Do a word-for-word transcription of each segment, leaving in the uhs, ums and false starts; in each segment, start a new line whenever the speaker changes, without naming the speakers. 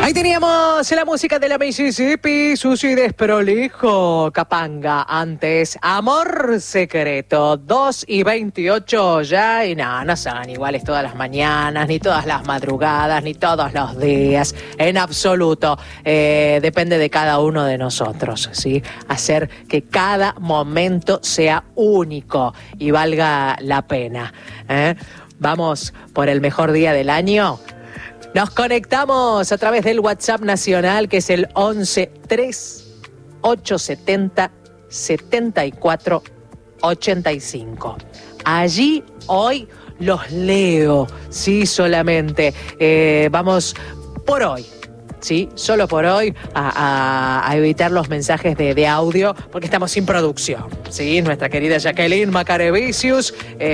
Ahí teníamos la música de la Mississippi, Sucio y Desprolijo, Capanga. Antes, Amor Secreto, dos y veintiocho ya. Y nada, no son iguales todas las mañanas, ni todas las madrugadas, ni todos los días. En absoluto. Eh, depende de cada uno de nosotros, ¿sí? Hacer que cada momento sea único y valga la pena. ¿eh? Vamos por el mejor día del año. Nos conectamos a través del WhatsApp nacional, que es el once tres ocho setenta setenta y cuatro ochenta y cinco. Allí hoy los leo, sí, solamente. Eh, vamos por hoy. Sí, solo por hoy a, a, a evitar los mensajes de, de audio porque estamos sin producción. Sí, nuestra querida Jacqueline Macarevicius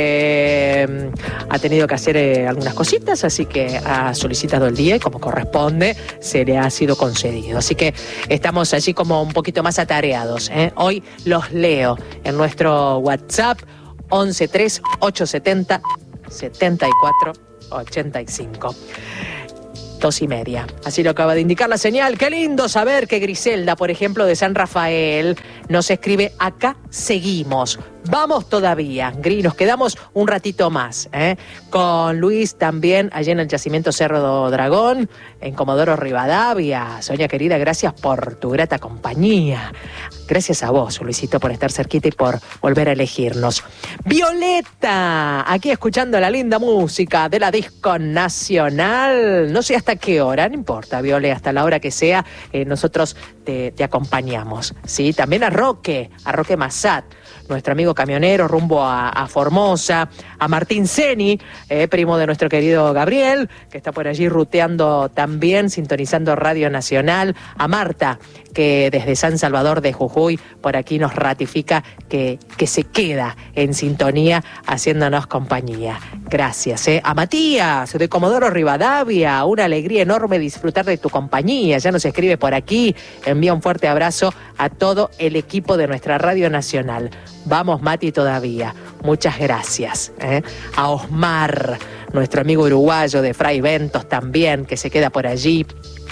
eh, ha tenido que hacer eh, algunas cositas, así que ha solicitado el día y como corresponde se le ha sido concedido. Así que estamos allí como un poquito más atareados. ¿eh? Hoy los leo en nuestro WhatsApp once tres ocho setenta setenta y cuatro ochenta y cinco. Dos y media. Así lo acaba de indicar la señal. Qué lindo saber que Griselda, por ejemplo, de San Rafael, nos escribe: acá seguimos. Vamos todavía, Gri, nos quedamos un ratito más. ¿eh? Con Luis también, allí en el yacimiento Cerro Dragón, en Comodoro Rivadavia. Sonia querida, gracias por tu grata compañía. Gracias a vos, Luisito, por estar cerquita y por volver a elegirnos. Violeta, aquí escuchando la linda música de la Disco Nacional. No sé hasta qué hora, no importa, Viole, hasta la hora que sea, eh, nosotros te, te acompañamos. ¿sí? También a Roque, a Roque Massat, nuestro amigo camionero rumbo a, a Formosa, a Martín Ceni, eh, primo de nuestro querido Gabriel, que está por allí ruteando también, sintonizando Radio Nacional, a Marta, que desde San Salvador de Jujuy por aquí nos ratifica que, que se queda en sintonía haciéndonos compañía. Gracias. ¿eh? A Matías de Comodoro Rivadavia, una alegría enorme disfrutar de tu compañía. Ya nos escribe por aquí, envía un fuerte abrazo a todo el equipo de nuestra Radio Nacional. Vamos, Mati, todavía. Muchas gracias. ¿eh? A Osmar, nuestro amigo uruguayo de Fray Ventos también, que se queda por allí.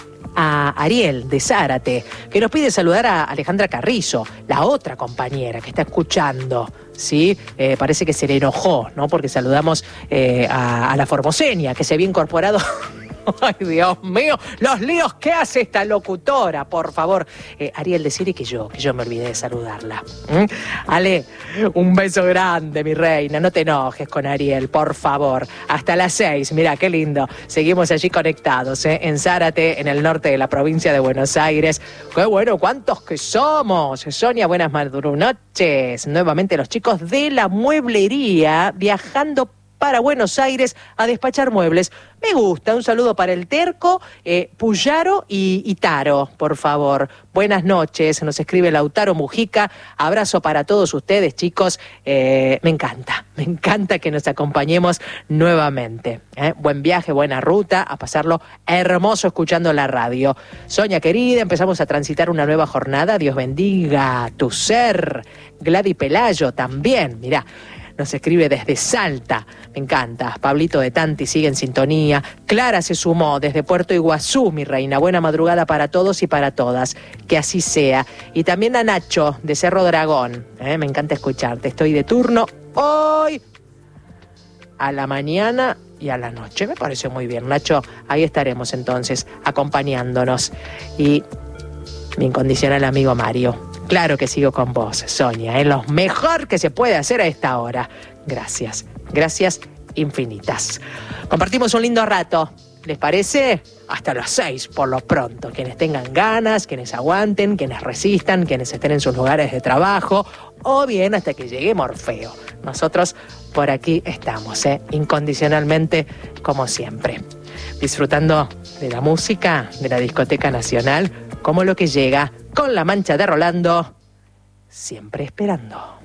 A Ariel de Zárate, que nos pide saludar a Alejandra Carrizo, la otra compañera que está escuchando. Sí, eh, parece que se le enojó, ¿no? Porque saludamos eh, a, a la formoseña, que se había incorporado. Ay, Dios mío, los líos que hace esta locutora, por favor. Eh, Ariel, decirle que yo, que yo me olvidé de saludarla. ¿Mm? Ale, un beso grande, mi reina. No te enojes con Ariel, por favor. Hasta las seis, mirá, qué lindo. Seguimos allí conectados, ¿eh? En Zárate, en el norte de la provincia de Buenos Aires. Qué bueno, cuántos que somos. Sonia, buenas noches. Nuevamente los chicos de la mueblería viajando para Buenos Aires a despachar muebles. Me gusta, un saludo para el Terco, eh, Puyaro y, y Taro, por favor. Buenas noches, nos escribe Lautaro Mujica. Abrazo para todos ustedes, chicos. Eh, me encanta, me encanta que nos acompañemos nuevamente. ¿eh? Buen viaje, buena ruta, a pasarlo hermoso escuchando la radio. Sonia querida, empezamos a transitar una nueva jornada. Dios bendiga tu ser. Gladys Pelayo también, mirá. Nos escribe desde Salta, me encanta. Pablito de Tanti sigue en sintonía. Clara se sumó desde Puerto Iguazú, mi reina. Buena madrugada para todos y para todas. Que así sea. Y también a Nacho de Cerro Dragón. ¿eh? Me encanta escucharte. Estoy de turno hoy a la mañana y a la noche. Me parece muy bien, Nacho. Ahí estaremos entonces acompañándonos. Y mi incondicional amigo Mario. Claro que sigo con vos, Sonia, es ¿eh? lo mejor que se puede hacer a esta hora. Gracias, gracias infinitas. Compartimos un lindo rato, ¿les parece? Hasta las seis, por lo pronto. Quienes tengan ganas, quienes aguanten, quienes resistan, quienes estén en sus lugares de trabajo, o bien hasta que llegue Morfeo. Nosotros por aquí estamos, ¿eh? incondicionalmente, como siempre. Disfrutando de la música, de la Discoteca Nacional, como lo que llega con La Mancha de Rolando, siempre esperando.